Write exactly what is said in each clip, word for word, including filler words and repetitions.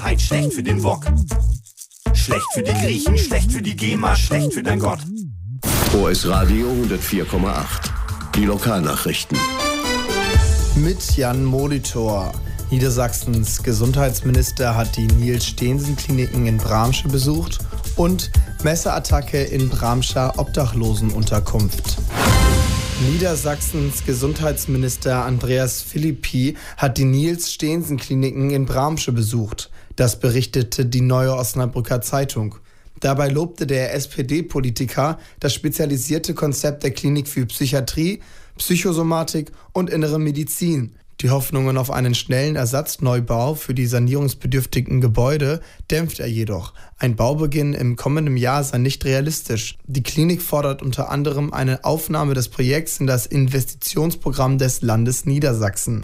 Sicherheit, schlecht für den Wok. Schlecht für die Griechen, schlecht für die GEMA, schlecht für dein Gott. O S Radio hundertvier Komma acht. Die Lokalnachrichten. Mit Jan Molitor. Niedersachsens Gesundheitsminister hat die Niels-Steensen-Kliniken in Bramsche besucht und Messerattacke in Bramscher Obdachlosenunterkunft. Niedersachsens Gesundheitsminister Andreas Philippi hat die Niels-Steensen-Kliniken in Bramsche besucht. Das berichtete die Neue Osnabrücker Zeitung. Dabei lobte der S P D-Politiker das spezialisierte Konzept der Klinik für Psychiatrie, Psychosomatik und innere Medizin. Die Hoffnungen auf einen schnellen Ersatzneubau für die sanierungsbedürftigen Gebäude dämpft er jedoch. Ein Baubeginn im kommenden Jahr sei nicht realistisch. Die Klinik fordert unter anderem eine Aufnahme des Projekts in das Investitionsprogramm des Landes Niedersachsen.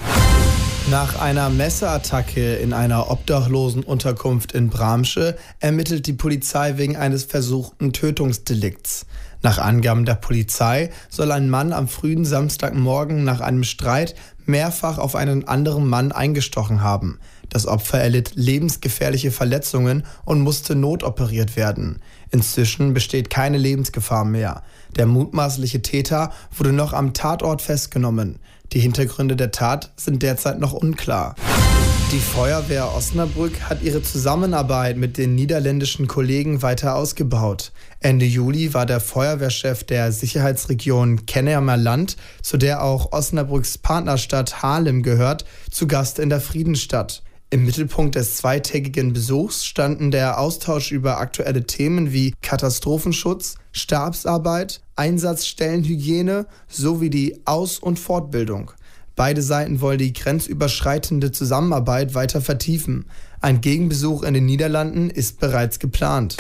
Nach einer Messerattacke in einer Obdachlosenunterkunft in Bramsche ermittelt die Polizei wegen eines versuchten Tötungsdelikts. Nach Angaben der Polizei soll ein Mann am frühen Samstagmorgen nach einem Streit mehrfach auf einen anderen Mann eingestochen haben. Das Opfer erlitt lebensgefährliche Verletzungen und musste notoperiert werden. Inzwischen besteht keine Lebensgefahr mehr. Der mutmaßliche Täter wurde noch am Tatort festgenommen. Die Hintergründe der Tat sind derzeit noch unklar. Die Feuerwehr Osnabrück hat ihre Zusammenarbeit mit den niederländischen Kollegen weiter ausgebaut. Ende Juli war der Feuerwehrchef der Sicherheitsregion Kennemerland, zu der auch Osnabrücks Partnerstadt Haarlem gehört, zu Gast in der Friedenstadt. Im Mittelpunkt des zweitägigen Besuchs standen der Austausch über aktuelle Themen wie Katastrophenschutz, Stabsarbeit, Einsatzstellenhygiene sowie die Aus- und Fortbildung. Beide Seiten wollen die grenzüberschreitende Zusammenarbeit weiter vertiefen. Ein Gegenbesuch in den Niederlanden ist bereits geplant.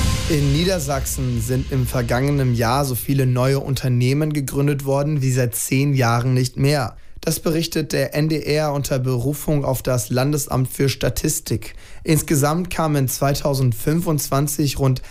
In Niedersachsen sind im vergangenen Jahr so viele neue Unternehmen gegründet worden wie seit zehn Jahren nicht mehr. Das berichtet der N D R unter Berufung auf das Landesamt für Statistik. Insgesamt kamen zweitausendfünfundzwanzig rund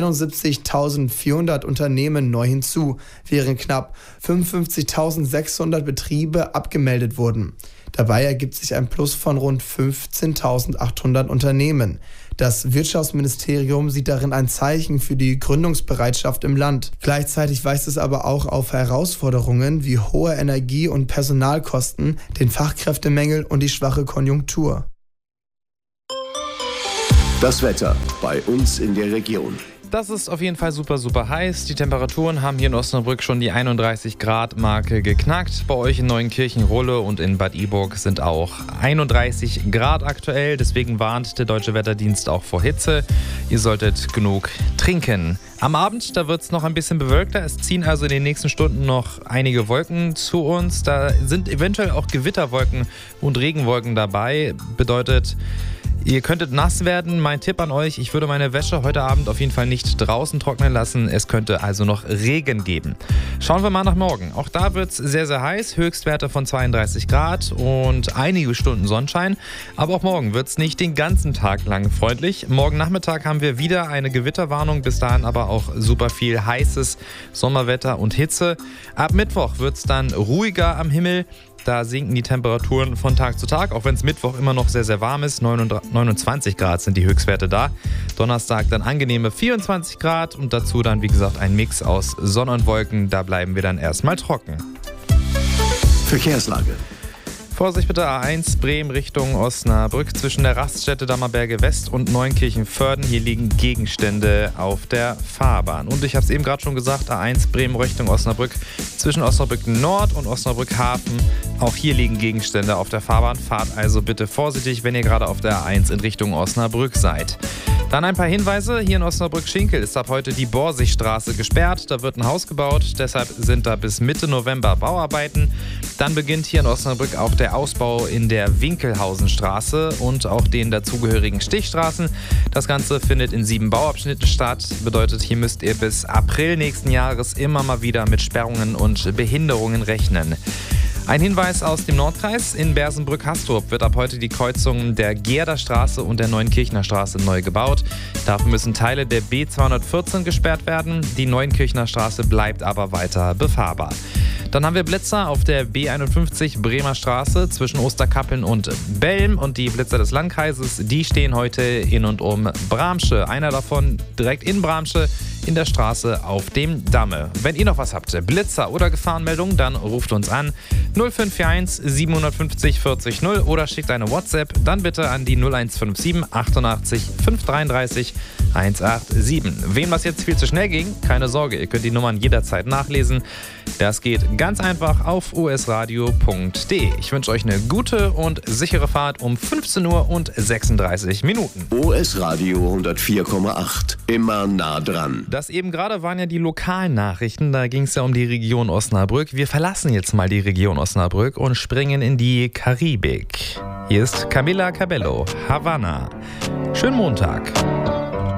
einundsiebzigtausendvierhundert Unternehmen neu hinzu, während knapp fünfundfünfzigtausendsechshundert Betriebe abgemeldet wurden. Dabei ergibt sich ein Plus von rund fünfzehntausendachthundert Unternehmen. Das Wirtschaftsministerium sieht darin ein Zeichen für die Gründungsbereitschaft im Land. Gleichzeitig weist es aber auch auf Herausforderungen wie hohe Energie- und Personalkosten, den Fachkräftemängel und die schwache Konjunktur. Das Wetter bei uns in der Region. Das ist auf jeden Fall super, super heiß. Die Temperaturen haben hier in Osnabrück schon die einunddreißig Grad Marke geknackt. Bei euch in Neuenkirchen-Rulle und in Bad Iburg sind auch einunddreißig Grad aktuell. Deswegen warnt der Deutsche Wetterdienst auch vor Hitze. Ihr solltet genug trinken. Am Abend, da wird es noch ein bisschen bewölkter. Es ziehen also in den nächsten Stunden noch einige Wolken zu uns. Da sind eventuell auch Gewitterwolken und Regenwolken dabei. Bedeutet, ihr könntet nass werden. Mein Tipp an euch, ich würde meine Wäsche heute Abend auf jeden Fall nicht draußen trocknen lassen. Es könnte also noch Regen geben. Schauen wir mal nach morgen. Auch da wird es sehr, sehr heiß. Höchstwerte von zweiunddreißig Grad und einige Stunden Sonnenschein. Aber auch morgen wird es nicht den ganzen Tag lang freundlich. Morgen Nachmittag haben wir wieder eine Gewitterwarnung. Bis dahin aber auch super viel heißes Sommerwetter und Hitze. Ab Mittwoch wird es dann ruhiger am Himmel. Da sinken die Temperaturen von Tag zu Tag, auch wenn es Mittwoch immer noch sehr, sehr warm ist. neunundzwanzig Grad sind die Höchstwerte da. Donnerstag dann angenehme vierundzwanzig Grad und dazu dann, wie gesagt, ein Mix aus Sonne und Wolken. Da bleiben wir dann erstmal trocken. Verkehrslage. Vorsicht bitte, A eins Bremen Richtung Osnabrück zwischen der Raststätte Dammerberge West und Neunkirchen-Vörden. Hier liegen Gegenstände auf der Fahrbahn. Und ich habe es eben gerade schon gesagt, A eins Bremen Richtung Osnabrück zwischen Osnabrück Nord und Osnabrück Hafen. Auch hier liegen Gegenstände auf der Fahrbahn. Fahrt also bitte vorsichtig, wenn ihr gerade auf der A eins in Richtung Osnabrück seid. Dann ein paar Hinweise. Hier in Osnabrück-Schinkel ist ab heute die Borsigstraße gesperrt. Da wird ein Haus gebaut, deshalb sind da bis Mitte November Bauarbeiten. Dann beginnt hier in Osnabrück auch der Ausbau in der Winkelhausenstraße und auch den dazugehörigen Stichstraßen. Das Ganze findet in sieben Bauabschnitten statt. Bedeutet, hier müsst ihr bis April nächsten Jahres immer mal wieder mit Sperrungen und Behinderungen rechnen. Ein Hinweis aus dem Nordkreis. In Bersenbrück-Hastrup wird ab heute die Kreuzung der Gerderstraße und der Neuenkirchner Straße neu gebaut. Dafür müssen Teile der B zweihundertvierzehn gesperrt werden. Die Neuenkirchner Straße bleibt aber weiter befahrbar. Dann haben wir Blitzer auf der B einundfünfzig Bremer Straße zwischen Osterkappeln und Belm. Und die Blitzer des Landkreises, die stehen heute in und um Bramsche. Einer davon direkt in Bramsche in der Straße auf dem Damme. Wenn ihr noch was habt, Blitzer oder Gefahrenmeldungen, dann ruft uns an null fünf vier eins sieben fünf null vierzig null oder schickt eine WhatsApp, dann bitte an die null eins fünf sieben achtundachtzig fünf dreiunddreißig hundertsiebenundachtzig. Wem das jetzt viel zu schnell ging, keine Sorge, ihr könnt die Nummern jederzeit nachlesen. Das geht ganz einfach auf u s radio punkt d e. Ich wünsche euch eine gute und sichere Fahrt um fünfzehn Uhr und sechsunddreißig Minuten. O S Radio hundertvier Komma acht. Immer nah dran. Das eben gerade waren ja die lokalen Nachrichten. Da ging es ja um die Region Osnabrück. Wir verlassen jetzt mal die Region Osnabrück und springen in die Karibik. Hier ist Camila Cabello, Havanna. Schönen Montag.